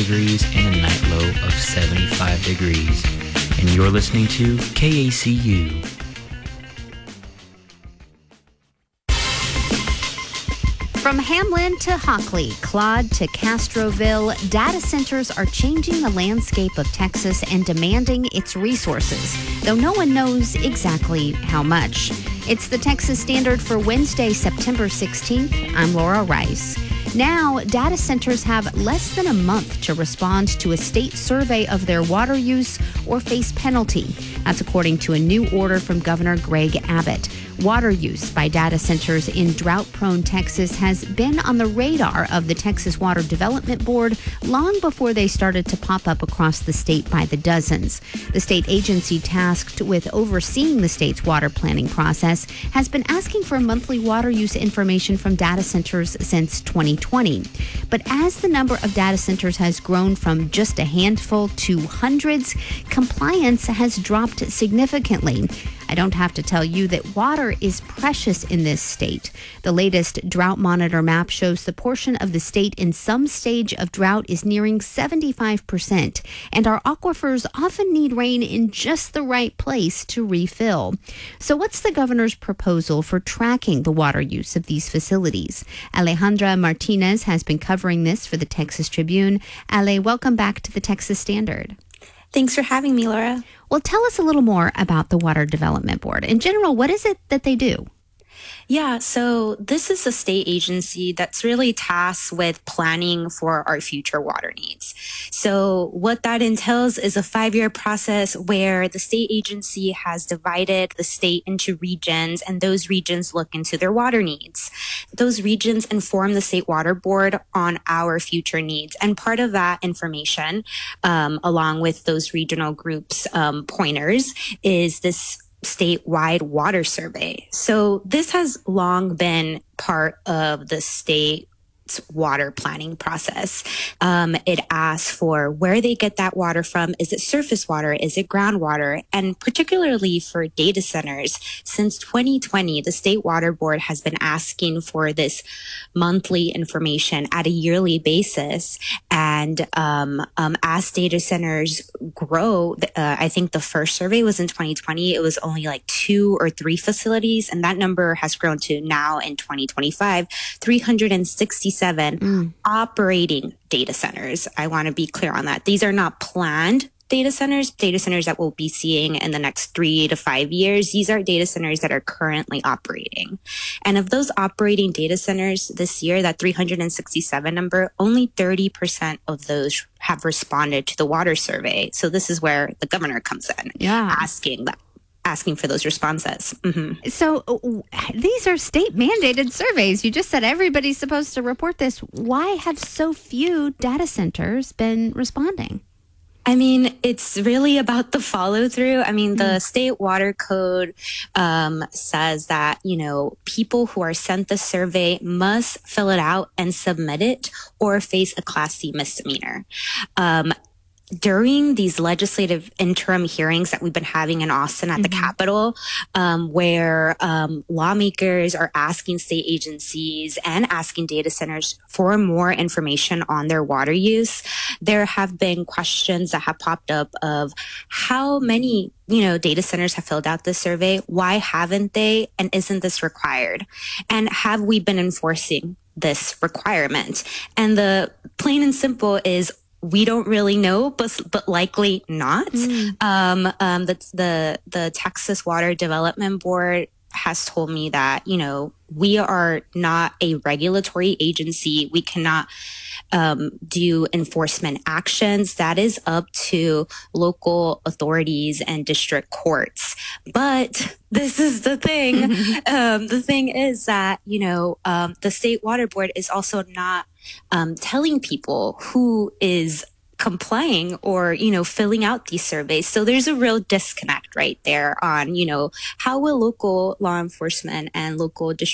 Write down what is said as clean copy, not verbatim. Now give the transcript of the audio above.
degrees and a night low of 75 degrees. And you're listening to KACU. From Hamlin to Hockley, Claude to Castroville, data centers are changing the landscape of Texas and demanding its resources, though no one knows exactly how much. It's the Texas Standard for Wednesday, September 16th. I'm Laura Rice. Now, data centers have less than a month to respond to a state survey of their water use or face penalty. That's according to a new order from Governor Greg Abbott. Water use by data centers in drought-prone Texas has been on the radar of the Texas Water Development Board long before they started to pop up across the state by the dozens. The state agency tasked with overseeing the state's water planning process has been asking for monthly water use information from data centers since 2020. But as the number of data centers has grown from just a handful to hundreds, compliance has dropped significantly. I don't have to tell you that water is precious in this state. The latest drought monitor map shows the portion of the state in some stage of drought is nearing 75%, and our aquifers often need rain in just the right place to refill. So what's the governor's proposal for tracking the water use of these facilities? Alejandra Martinez has been covering this for the Texas Tribune. Ale, welcome back to the Texas Standard. Thanks for having me, Laura. Well, tell us a little more about the Water Development Board. In general, what is it that they do? Yeah, so this is a state agency that's really tasked with planning for our future water needs. So what that entails is a 5-year process where the state agency has divided the state into regions, and those regions look into their water needs. Those regions inform the State Water Board on our future needs. And part of that information, along with those regional groups' pointers, is this statewide water survey. So this has long been part of the state's water planning process. It asks for where they get that water from. Is it surface water? Is it groundwater? And particularly for data centers, since 2020, the State Water Board has been asking for this monthly information at a yearly basis. And as data centers grow, I think the first survey was in 2020. It was only like 2 or 3 facilities, and that number has grown to now in 2025, 367 operating data centers. I want to be clear on that. These are not planned data centers that we'll be seeing in the next 3 to 5 years. These are data centers that are currently operating. And of those operating data centers this year, that 367 number, only 30% of those have responded to the water survey. So this is where the governor comes in, asking for those responses. Mm-hmm. So these are state mandated surveys. You just said everybody's supposed to report this. Why have so few data centers been responding? I mean, it's really about the follow through. I mean, the state water code says that, people who are sent the survey must fill it out and submit it or face a Class C misdemeanor. During these legislative interim hearings that we've been having in Austin at the Capitol, where lawmakers are asking state agencies and asking data centers for more information on their water use, there have been questions that have popped up of how many data centers have filled out this survey. Why haven't they? And isn't this required? And have we been enforcing this requirement? And the plain and simple is, we don't really know, but likely not. The Texas Water Development Board has told me that, we are not a regulatory agency. We cannot do enforcement actions. That is up to local authorities and district courts. But this is the thing. The thing is that, the State Water Board is also not telling people who is complying or, filling out these surveys. So there's a real disconnect right there on, how will local law enforcement and local district